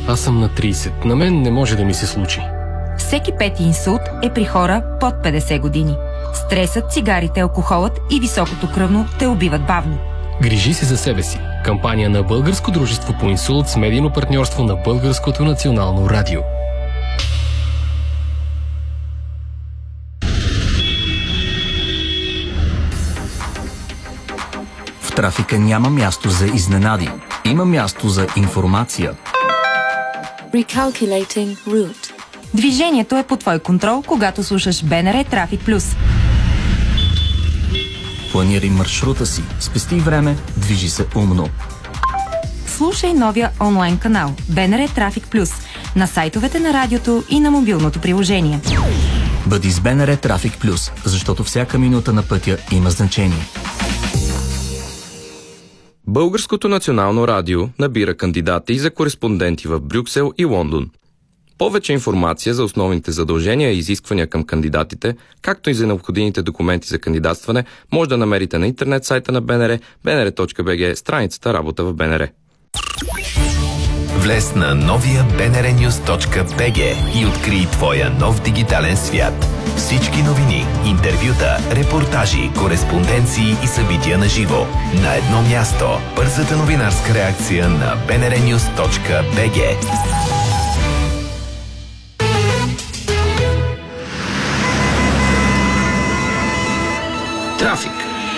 Аз съм на 30. На мен не може да ми се случи. Всеки пети инсулт е при хора под 50 години. Стресът, цигарите, алкохолът и високото кръвно те убиват бавно. Грижи се за себе си. Кампания на Българско дружество по инсулт с медийно партньорство на Българското национално радио. В трафика няма място за изненади. Има място за информация. Recalculating route. Движението е под твой контрол, когато слушаш БНР Трафик Плюс. Планирай маршрута си, спести време, движи се умно. Слушай новия онлайн канал БНР Трафик Плюс на сайтовете на радиото и на мобилното приложение. Бъди с БНР Трафик Плюс, защото всяка минута на пътя има значение. Българското национално радио набира кандидати за кореспонденти в Брюксел и Лондон. Повече информация за основните задължения и изисквания към кандидатите, както и за необходимите документи за кандидатстване, може да намерите на интернет сайта на БНР, bnr.bg, страницата Работа в БНР. Влез на новия bnrnews.bg и открий твоя нов дигитален свят. Всички новини, интервюта, репортажи, кореспонденции и събития на живо. На едно място. Бързата новинарска реакция на bnrnews.bg. Трафик.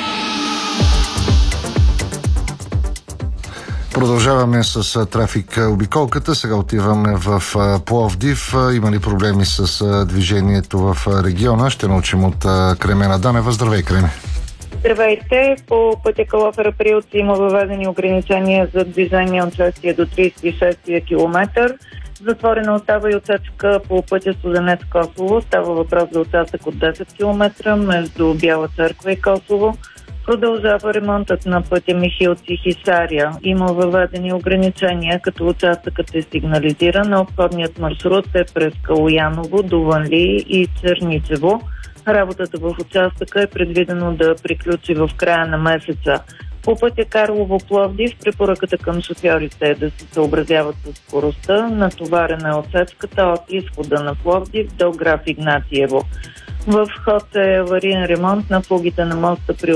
Продължаваме с трафик обиколката. Сега отиваме в Пловдив. Има ли проблеми с движението в региона? Ще научим от Кремена Данева. Здравей, Креме. Здравейте. По пътя Калофер-Априлци има въведени ограничения за движение от 6 до 36 км. Затворена остава и отсечка по пътя Студенец-Косово. Става въпрос за участък от 10 км между Бяла църква и Косово. Продължава ремонтът на пътя Михилци-Хисаря. Има въведени ограничения, като участъкът е сигнализиран. Обходният маршрут е през Калояново, Дуванли и Черничево. Работата в участъка е предвидено да приключи в края на месеца. По пътя Карлово-Пловдив препоръката към шофьорите е да се съобразяват с скоростта. Натоварена е отсечката от изхода на Пловдив до граф Игнатиево. В ход е авариен ремонт на фугите на моста при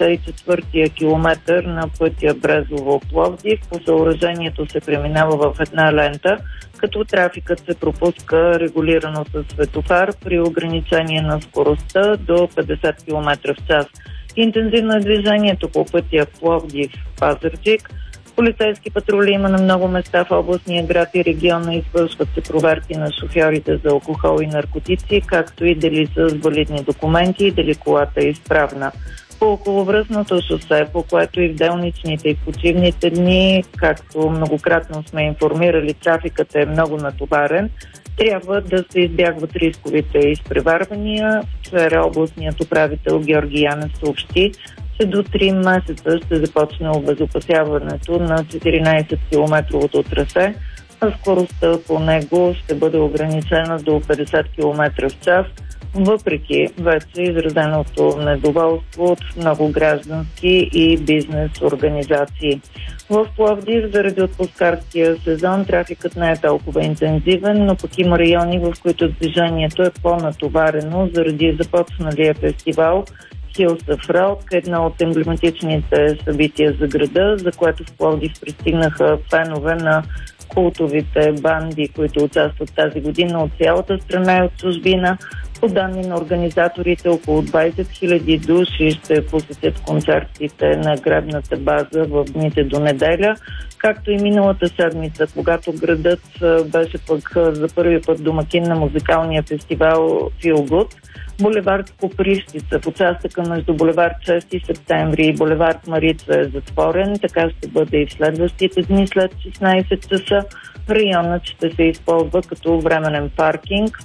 84-я километър на пътя Брезово-Пловдив. По съоръжението се преминава в една лента, като трафикът се пропуска регулирано с светофар при ограничение на скоростта до 50 км в час. Интензивно е движението по пътя Пловдив-Пазарджик. Полицейски патрули има на много места в областния град и региона. Извършват се проверки на шофьорите за алкохол и наркотици, както и дали са с валидни документи и дали колата е изправна. По околовръстното шосе, по което и в делничните и почивните дни, както многократно сме информирали, трафикът е много натоварен. Трябва да се избягват рисковите изпреварвания. Вчера областният управител Георги Янев съобщи, че до 3 месеца ще започне обезопасяването на 14-километровото трасе, а скоростта по него ще бъде ограничена до 50 км в час, въпреки вече изразеното недоволство от много граждански и бизнес организации. В Пловдив заради отпускарския сезон трафикът не е толкова интензивен, но пък има райони, в които движението е по-натоварено заради започналия фестивал Hills of Rock, едно от емблематичните събития за града, за което в Пловдив пристигнаха фенове на култовите банди, които участват тази година от цялата страна и от чужбина. По данни на организаторите, около 20 000 души ще посетят концертите на гребната база в дните до неделя, както и миналата седмица, когато градът беше пък за първи път домакин на музикалния фестивал Feel Good. Булевард Копривщица в участъка между булевард 6 септември и булевард Марица е затворен. Така ще бъде и в следващите дни след 16 часа. Районът ще се използва като временен паркинг.